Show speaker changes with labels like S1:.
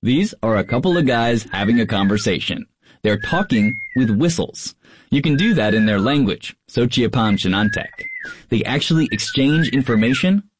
S1: These are a couple of guys having a conversation. They're talking with whistles. You can do that in their language, Sochiapan Chinantec. They actually exchange information